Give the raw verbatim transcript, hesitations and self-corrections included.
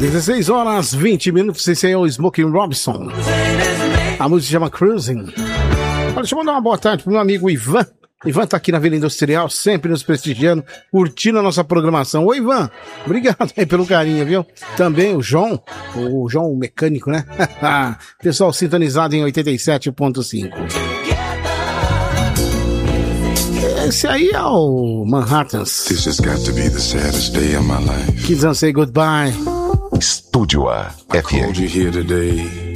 dezesseis horas, vinte minutos, esse aí é o Smokey Robinson. A música se chama Cruising. Olha, deixa eu mandar uma boa tarde pro meu amigo Ivan. Ivan tá aqui na Vila Industrial, sempre nos prestigiando, curtindo a nossa programação. Oi, Ivan, obrigado aí pelo carinho, viu? Também o João, o João mecânico, né? Pessoal sintonizado em oitenta e sete ponto cinco. Esse aí é o Manhattans. This has got to be the saddest day of my life. Kids Don't Say Goodbye. Estúdio A F M. I called you here today